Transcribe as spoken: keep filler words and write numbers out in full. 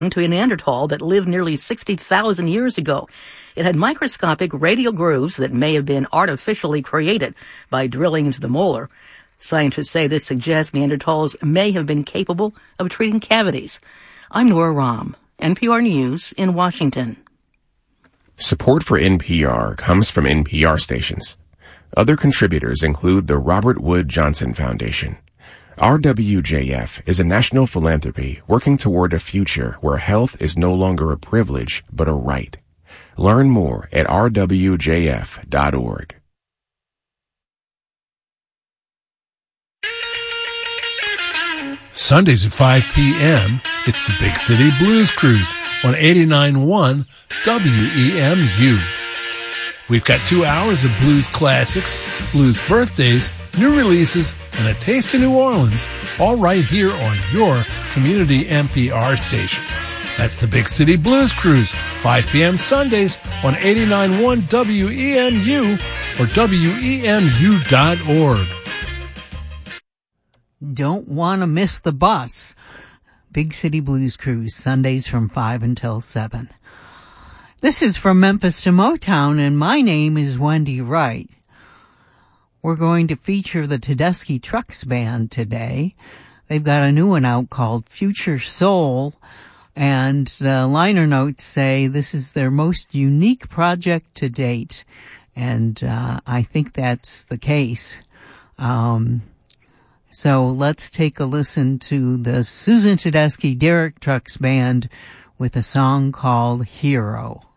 to a Neanderthal that lived nearly sixty thousand years ago. It had microscopic radial grooves that may have been artificially created by drilling into the molar. Scientists say this suggests Neanderthals may have been capable of treating cavities. I'm Nora Rahm, N P R News in Washington. Support for N P R comes from N P R stations. Other contributors include the Robert Wood Johnson Foundation. R W J F is a national philanthropy working toward a future where health is no longer a privilege but a right. Learn more at r w j f dot org. Sundays at five p.m., it's the Big City Blues Cruise on eighty-nine point one W E M U. We've got two hours of blues classics, blues birthdays, new releases, and a taste of New Orleans, all right here on your community N P R station. That's the Big City Blues Cruise, five p.m. Sundays on eighty-nine point one W E M U or W E M U dot org. Don't want to miss the bus. Big City Blues Cruise, Sundays from five until seven. This is from Memphis to Motown, and my name is Wendy Wright. We're going to feature the Tedeschi Trucks Band today. They've got a new one out called Future Soul, and the liner notes say this is their most unique project to date, and uh, I think that's the case. Um, so let's take a listen to the Susan Tedeschi Derrick Trucks Band with a song called Hero.